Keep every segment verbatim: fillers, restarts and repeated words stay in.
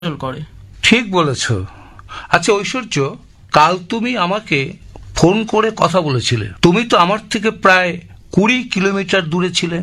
করে। ঠিক বলেছ। আচ্ছা ঐশ্বর্য, কাল তুমি আমাকে ফোন করে কথা বলেছিলে। তুমি তো আমার থেকে প্রায় কুড়ি কিলোমিটার দূরে ছিলে।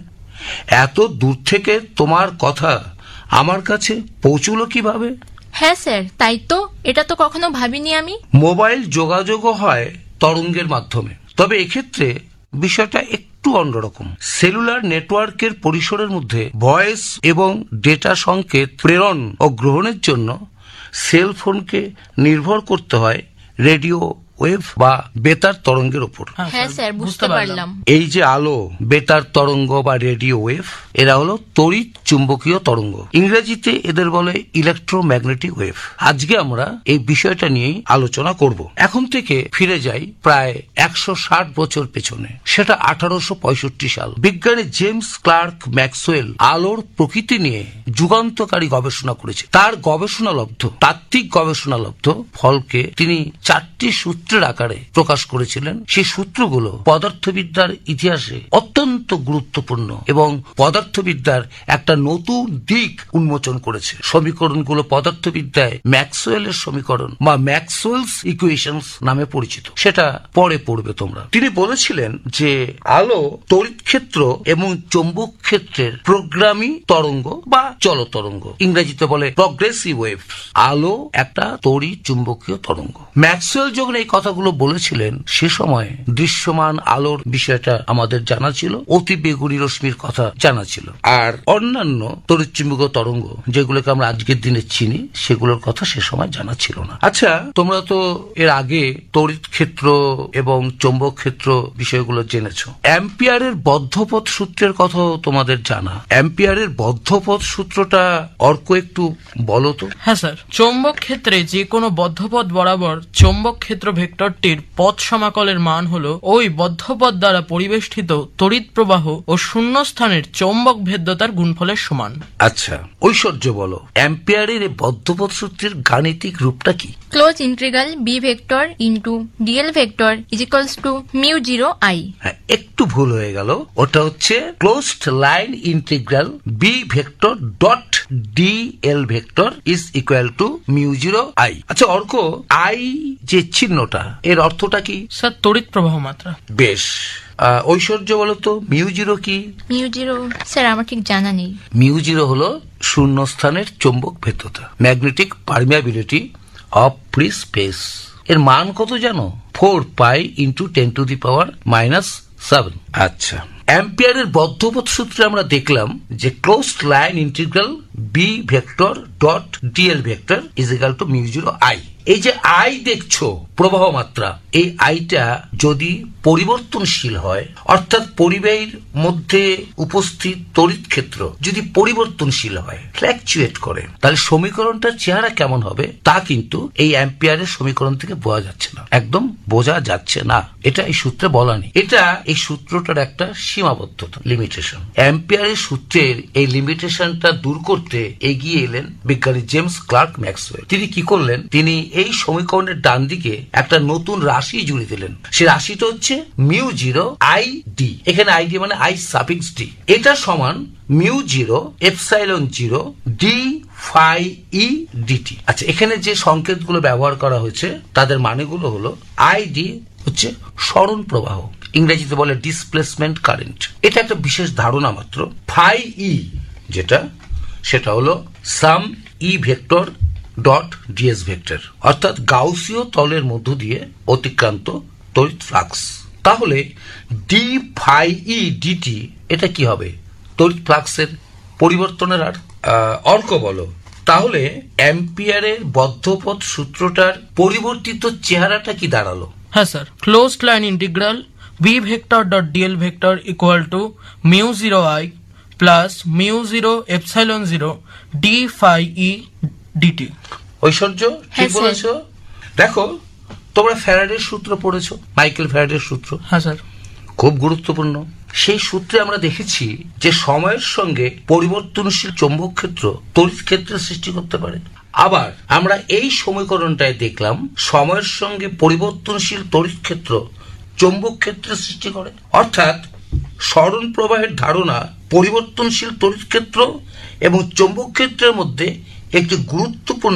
এত দূর থেকে তোমার কথা আমার কাছে পৌঁছলো কিভাবে? হ্যাঁ স্যার, তাই তো, এটা তো কখনো ভাবিনি আমি। মোবাইল যোগাযোগও হয় তরঙ্গের মাধ্যমে, তবে এক্ষেত্রে বিষয়টা একটু অন্যরকম। সেলুলার নেটওয়ার্কের পরিসরের মধ্যে ভয়েস এবং ডেটা সংকেত প্রেরণ ও গ্রহণের জন্য সেল ফোনকে নির্ভর করতে হয় রেডিও ওয়েভ বা বেতার তরঙ্গের উপর। হ্যাঁ স্যার, বুঝতে পারলাম। এই যে আলো, বেতার তরঙ্গ বা রেডিও ওয়েভ, এরা হলো তড়িৎ চুম্বকীয় তরঙ্গ। ইংরেজিতে এদের বলে ইলেকট্রোম্যাগনেটিক ওয়েভ। আজকে আমরা এই বিষয়টা নিয়েই আলোচনা করব। এখন থেকে ফিরে যাই প্রায় একশো ষাট বছর পেছনে। সেটা আঠারোশো পঁয়ষট্টি সাল। বিজ্ঞানী জেমস ক্লার্ক ম্যাক্সওয়েল আলোর প্রকৃতি নিয়ে যুগান্তকারী গবেষণা করেছে। তার গবেষণালব্ধ তাত্ত্বিক গবেষণালব্ধ ফলকে তিনি চারটি সূত্র আকারে প্রকাশ করেছিলেন। সেই সূত্রগুলো পদার্থবিদ্যার ইতিহাসে অত্যন্ত গুরুত্বপূর্ণ এবং পদার্থবিদ্যার একটা নতুন দিক উন্মোচন করেছে। সমীকরণগুলো পদার্থবিদ্যায় ম্যাক্সওয়েলের সমীকরণ বা ম্যাক্সওয়েলস ইকুয়েশনস নামে পরিচিত। সেটা পরে পড়বে তোমরা। তিনি বলেছিলেন যে আলো তড়িৎ ক্ষেত্র এবং চৌম্বক ক্ষেত্রের প্রোগ্রামী তরঙ্গ বা চল তরঙ্গ, ইংরেজিতে বলে প্রগ্রেসিভ ওয়েভ। আলো একটা তড়িৎ চুম্বকীয় তরঙ্গ। ম্যাক্সওয়েল যখন এই কথাগুলো বলেছিলেন সে সময় দৃশ্যমান আলোর বিষয়টা আমাদের জানা ছিল, অতি বেগুনি রশ্মির কথা জানা ছিল, আর অন্যান্য তড়িৎচুম্বকীয় তরঙ্গ যেগুলোকে আমরা আজকের দিনে চিনি সেগুলোর কথা সে সময় জানা ছিল না। আচ্ছা, তোমরা তো এর আগে তড়িৎ ক্ষেত্র এবং চৌম্বক ক্ষেত্র বিষয়গুলো জেনেছ। অ্যাম্পিয়ারের বদ্ধপথ সূত্রের কথাও তোমাদের জানা। অ্যাম্পিয়ারের বদ্ধপথ সূত্রটা অর্ক একটু বলো তো। হ্যাঁ স্যার, চৌম্বক ক্ষেত্রে যে কোনো বদ্ধপথ বরাবর চৌম্বক ক্ষেত্র ভেক্টরটির পথ সমাকলের মান হলো ওই বদ্ধপথ দ্বারা পরিবেষ্টিত তড়িৎ প্রবাহ ও শূন্যস্থানের চৌম্বক ভেদ্যতার গুণফলের সমান। আচ্ছা ঐশ্বর্য, বলো অ্যাম্পিয়ারের এই বদ্ধপথ সূত্রের গাণিতিক রূপটা কি? Close integral B vector into DL vector is equals to mu zero I. হ্যাঁ, একটু ভুল হয়ে গেল। ওটা হচ্ছে closed line integral B vector dot D L vector is equal to mu zero I. আচ্ছা অর্ক, আই যে চিহ্নটা এর অর্থটা কি? স্যার, তড়িৎ প্রবাহ মাত্রা। বেশ। ঐশ্বর্য বলো তো মিউ জিরো কি? মিউ জিরো স্যার আমার ঠিক জানা নেই। মিউ জিরো হলো শূন্যস্থানের চৌম্বক ভেদ্যতা, magnetic permeability of free space. এর মান কত জানো? Four pi into ten to the power minus seven. আচ্ছা, অ্যাম্পিয়ারের বদ্ধপথ সূত্রে আমরা দেখলাম যে closed line integral B vector dot DL vector is equal to mu zero I. এই যে আই দেখছো প্রবাহ মাত্রা, এই আইটা যদি পরিবর্তনশীল হয়, অর্থাৎ পরিবাহীর মধ্যে উপস্থিত তড়িৎ ক্ষেত্র যদি পরিবর্তনশীল হয়, ফ্ল্যাকচুয়েট করে, তাহলে সমীকরণটার চেহারা কেমন হবে তা কিন্তু এই অ্যাম্পিয়ারের সমীকরণ থেকে বোঝা যাচ্ছে না, একদম বোঝা যাচ্ছে না। এটা এই সূত্রে বলা নেই। এটা এই সূত্রটার একটা সীমাবদ্ধতা, লিমিটেশন। অ্যাম্পিয়ারের সূত্রের এই লিমিটেশনটা দূর করতে এগিয়ে এলেন বিজ্ঞানী জেমস ক্লার্ক ম্যাক্সওয়েল। তিনি কি করলেন? তিনি এই সমীকরণের ডান দিকে একটা নতুন রাশি জুড়ে দিলেন। সে রাশিটা হচ্ছে মিউ জিরো আই ডি। এখানে আই ডি মানে আই সাফিক্স ডি। এটা সমান mu zero epsilon zero D phi ই ডিটি। আচ্ছা, এখানে যে সংকেতগুলো ব্যবহার করা হয়েছে তাদের মানেগুলো হলো আই ডি হচ্ছে সরণ প্রবাহ, ইংরেজিতে বলে ডিসপ্লেসমেন্ট কারেন্ট। এটা একটা বিশেষ ধারণা মাত্র। ফাই ই যেটা, সেটা হলো সাম E vector dot DS vector, অর্থাৎ গাউসীয় তলের মধ্য দিয়ে অতিক্রান্ত তড়িৎ ফ্লাক্স। তাহলে ডি ফাই ই ডিটি এটা কি হবে? তড়িৎ ফ্লাক্সের পরিবর্তনের হার। অর্ক বলো তাহলে অ্যাম্পিয়ারের বদ্ধপথ সূত্রটার পরিবর্তিত চেহারাটা কি দাঁড়ালো? হ্যাঁ sir, closed line integral B vector dot DL vector equal to mu zero I plus mu zero epsilon zero D phi E DT. ঐশ্বর্য ঠিক বলেছো। দেখো, তোমরা ফ্যারাডের সূত্র পড়েছো, মাইকেল ফ্যারাডের সূত্র। হ্যাঁ স্যার, খুব গুরুত্বপূর্ণ। সেই সূত্রে আমরা দেখেছি যে সময়ের সঙ্গে পরিবর্তনশীল চৌম্বক ক্ষেত্র তড়িৎ ক্ষেত্রের সৃষ্টি করতে পারে। আবার আমরা এই সমীকরণটায় দেখলাম সময়ের সঙ্গে পরিবর্তনশীল তড়িৎ ক্ষেত্র চৌম্বক ক্ষেত্রের সৃষ্টি করে। অর্থাৎ সরণ প্রবাহের ধারণা পরিবর্তনশীল তড়িৎ ক্ষেত্র এবং চৌম্বক ক্ষেত্রের মধ্যে একটি গুরুত্বপূর্ণ